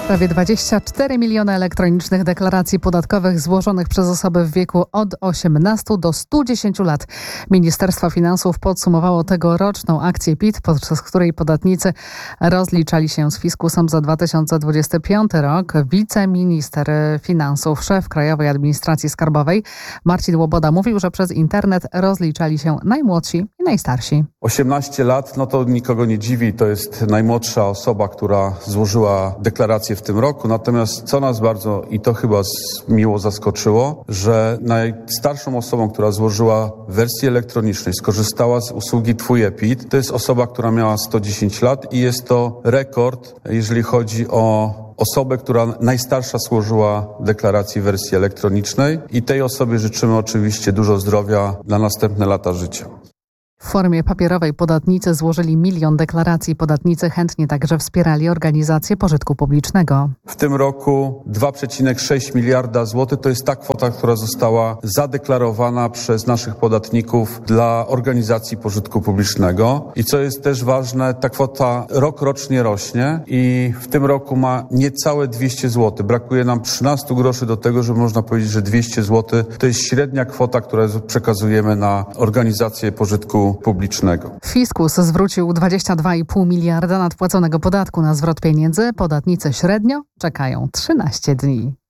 Prawie 24 miliony elektronicznych deklaracji podatkowych złożonych przez osoby w wieku od 18 do 110 lat. Ministerstwo Finansów podsumowało tegoroczną akcję PIT, podczas której podatnicy rozliczali się z fiskusem za 2025 rok. Wiceminister finansów, szef Krajowej Administracji Skarbowej Marcin Łoboda mówił, że przez internet rozliczali się najmłodsi i najstarsi. 18 lat, no to nikogo nie dziwi, to jest najmłodsza osoba, która złożyła deklarację w tym roku. Natomiast co nas bardzo, i to chyba miło zaskoczyło, że najstarszą osobą, która złożyła w wersji elektronicznej, skorzystała z usługi Twój e-PIT, to jest osoba, która miała 110 lat i jest to rekord, jeżeli chodzi o osobę, która najstarsza złożyła deklarację w wersji elektronicznej, i tej osobie życzymy oczywiście dużo zdrowia na następne lata życia. W formie papierowej podatnicy złożyli 1 milion deklaracji. Podatnicy chętnie także wspierali organizację pożytku publicznego. W tym roku 2,6 miliarda złotych to jest ta kwota, która została zadeklarowana przez naszych podatników dla organizacji pożytku publicznego. I co jest też ważne, ta kwota rokrocznie rośnie i w tym roku ma niecałe 200 zł. Brakuje nam 13 groszy do tego, że można powiedzieć, że 200 zł to jest średnia kwota, którą przekazujemy na organizację pożytku publicznego. Fiskus zwrócił 22,5 miliarda nadpłaconego podatku na zwrot pieniędzy. Podatnicy średnio czekają 13 dni.